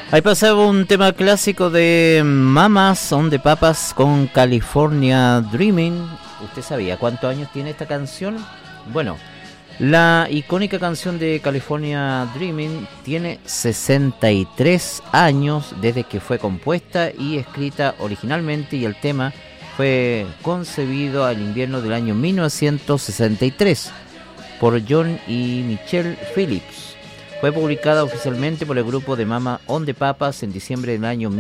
Ahí pasaba un tema clásico de Mamas on the Papas con California Dreaming. ¿Usted sabía cuántos años tiene esta canción? Bueno, la icónica canción de California Dreaming tiene 63 años desde que fue compuesta y escrita originalmente, y el tema fue concebido al invierno del año 1963 por John y Michelle Phillips. Fue publicada oficialmente por el grupo de Mama on the Papas en diciembre del año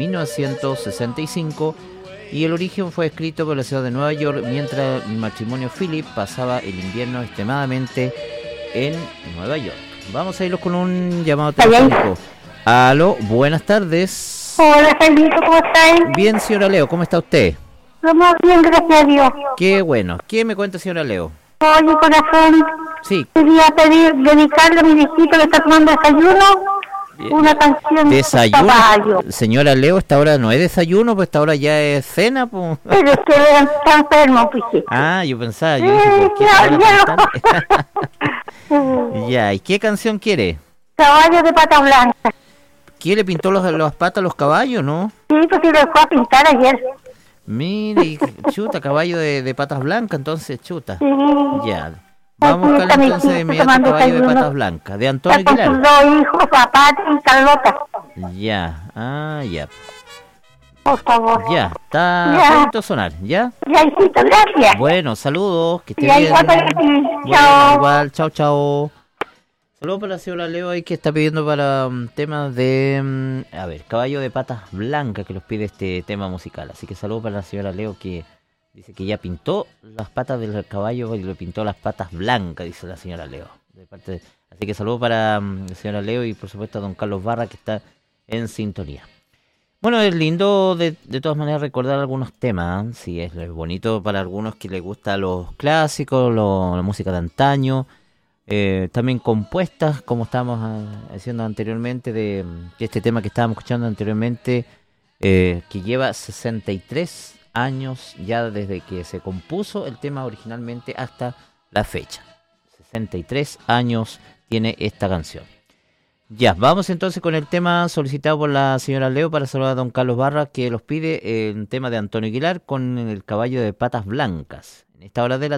1965, y el origen fue escrito por la ciudad de Nueva York mientras el matrimonio Phillips pasaba el invierno extremadamente en Nueva York. Vamos a irlos con un llamado telefónico. Aló, buenas tardes. Hola, Jaimito, ¿cómo estás? Bien, señora Leo, ¿cómo está usted? Estamos bien, gracias a Dios. Qué bueno. ¿Qué me cuenta, señora Leo? Oye, corazón, Sí. quería dedicarle a mi viejito que está tomando desayuno una canción de ¿Desayuno? caballo. Señora Leo, esta hora no es desayuno, pues esta hora ya es cena, pues. Pero es que está enfermo, pues sí. Ah, yo pensaba, yo dije, ¿por qué esta hora tan tarde? Ya, ¿y qué canción quiere? Caballo de pata blanca. ¿Quién le pintó las patas a los caballos, no? Sí, pues sí, lo dejó a pintar ayer. Mire, chuta, caballo de patas blancas, entonces chuta. Sí. Ya, vamos a buscar entonces de inmediato caballo de patas blancas, de Antonio Está con sus Aguilar. dos hijos, papá y Carlota. Ya, ya. Por favor. Ya, está Ya. pronto a sonar, ¿ya? Ya, hijito, gracias. Bueno, saludos, que esté Ya, bien. igual para ti. Bueno, Chao. igual, chao. Saludos para la señora Leo ahí que está pidiendo para temas de, a ver, caballo de patas blancas, que los pide este tema musical. Así que saludos para la señora Leo que dice que ya pintó las patas del caballo y le pintó las patas blancas, dice la señora Leo. Así que saludos para la señora Leo y por supuesto a don Carlos Barra que está en sintonía. Bueno, es lindo de todas maneras recordar algunos temas, ¿eh? Sí, es bonito para algunos que les gustan los clásicos, la música de antaño, también compuestas, como estábamos haciendo anteriormente, de este tema que estábamos escuchando anteriormente, que lleva 63 años ya desde que se compuso el tema originalmente hasta la fecha. 63 años tiene esta canción. Ya, vamos entonces con el tema solicitado por la señora Leo para saludar a don Carlos Barra, que los pide el tema de Antonio Aguilar con el caballo de patas blancas. En esta hora de la